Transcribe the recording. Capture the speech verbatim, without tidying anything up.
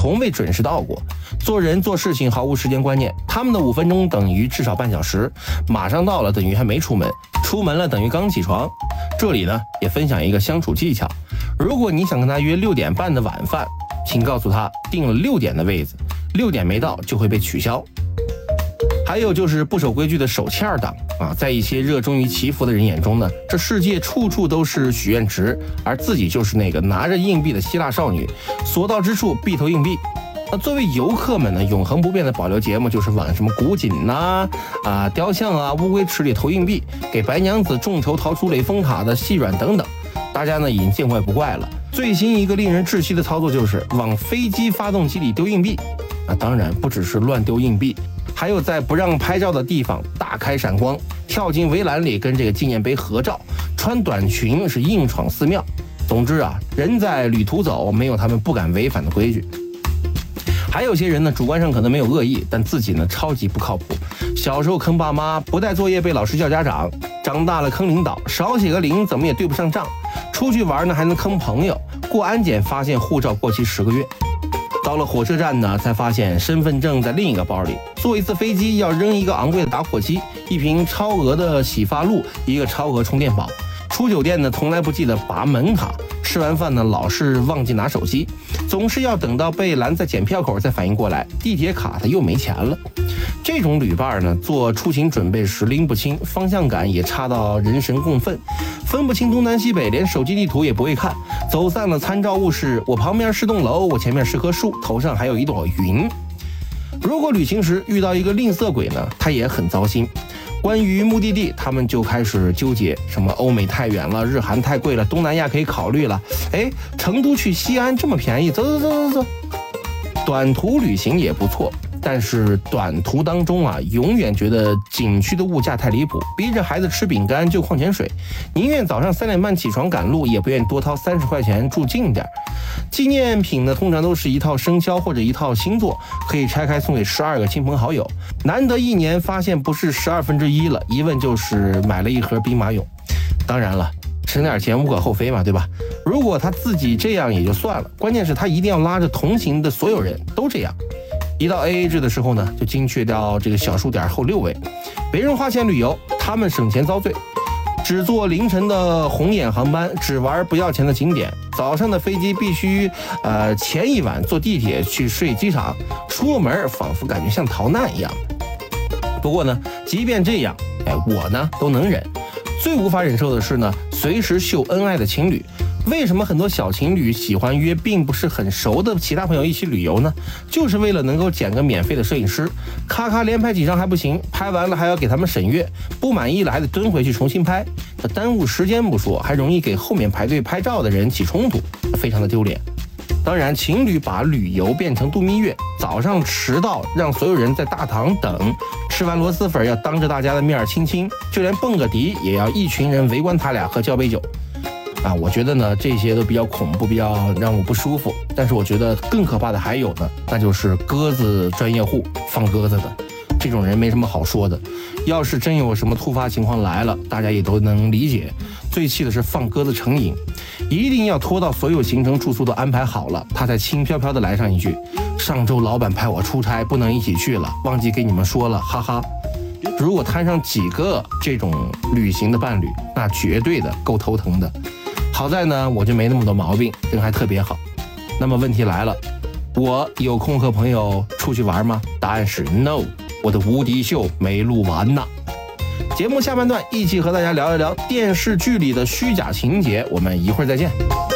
从未准时到过。做人做事情毫无时间观念，他们的五分钟等于至少半小时，马上到了等于还没出门，出门了等于刚起床。这里呢也分享一个相处技巧，如果你想跟他约六点半的晚饭，请告诉他定了六点的位子，六点没到就会被取消。还有就是不守规矩的手欠党啊，在一些热衷于祈福的人眼中呢，这世界处处都是许愿池，而自己就是那个拿着硬币的希腊少女，所到之处必投硬币。那作为游客们呢，永恒不变的保留节目就是往什么古井呐、啊、啊雕像啊、乌龟池里投硬币，给白娘子众筹逃出雷峰塔的细软等等，大家呢已经见怪不怪了。最新一个令人窒息的操作就是往飞机发动机里丢硬币，啊，当然不只是乱丢硬币，还有在不让拍照的地方大开闪光，跳进围栏里跟这个纪念碑合照，穿短裙是硬闯寺庙。总之啊，人在旅途走，没有他们不敢违反的规矩。还有些人呢，主观上可能没有恶意，但自己呢超级不靠谱。小时候坑爸妈，不带作业被老师叫家长；长大了坑领导，少写个零怎么也对不上账。出去玩呢还能坑朋友，过安检发现护照过期十个月。到了火车站呢，才发现身份证在另一个包里。坐一次飞机要扔一个昂贵的打火机，一瓶超额的洗发露，一个超额充电宝。出酒店呢，从来不记得拔门卡。吃完饭呢，老是忘记拿手机，总是要等到被拦在检票口才反应过来，地铁卡他又没钱了。这种旅伴呢，做出行准备时拎不清，方向感也差到人神共愤，分不清东南西北，连手机地图也不会看。走散了参照物是我旁边是栋楼，我前面是棵树，头上还有一朵云。如果旅行时遇到一个吝啬鬼呢，他也很糟心。关于目的地，他们就开始纠结，什么欧美太远了，日韩太贵了，东南亚可以考虑了。哎，成都去西安这么便宜，走走走走走。短途旅行也不错，但是短途当中啊，永远觉得景区的物价太离谱，逼着孩子吃饼干就矿泉水，宁愿早上三点半起床赶路，也不愿多掏三十块钱住近点。纪念品呢，通常都是一套生肖或者一套星座，可以拆开送给十二个亲朋好友。难得一年发现不是十二分之一了，一问就是买了一盒兵马俑。当然了，省点钱无可厚非嘛，对吧？如果他自己这样也就算了，关键是他一定要拉着同行的所有人都这样。一到 A A 制的时候呢，就精确到这个小数点后六位。别人花钱旅游，他们省钱遭罪。只坐凌晨的红眼航班，只玩不要钱的景点。早上的飞机必须，呃，前一晚坐地铁去睡机场。出了门仿佛感觉像逃难一样。不过呢，即便这样，哎，我呢都能忍。最无法忍受的是呢，随时秀恩爱的情侣。为什么很多小情侣喜欢约并不是很熟的其他朋友一起旅游呢？就是为了能够捡个免费的摄影师，咔咔连拍几张还不行，拍完了还要给他们审阅，不满意了还得蹲回去重新拍，耽误时间不说，还容易给后面排队拍照的人起冲突，非常的丢脸。当然，情侣把旅游变成度蜜月，早上迟到让所有人在大堂等，吃完螺蛳粉要当着大家的面亲亲，就连蹦个迪也要一群人围观他俩喝交杯酒。啊，我觉得呢，这些都比较恐怖，比较让我不舒服。但是我觉得更可怕的还有呢，那就是鸽子专业户放鸽子的，这种人没什么好说的。要是真有什么突发情况来了，大家也都能理解。最气的是放鸽子成瘾，一定要拖到所有行程住宿都安排好了，他才轻飘飘的来上一句：上周老板派我出差，不能一起去了，忘记给你们说了，哈哈。如果摊上几个这种旅行的伴侣，那绝对的够头疼的。好在呢，我就没那么多毛病，人还特别好。那么问题来了，我有空和朋友出去玩吗？答案是 no， 我的无敌秀没录完呢。节目下半段一起和大家聊一聊电视剧里的虚假情节，我们一会儿再见。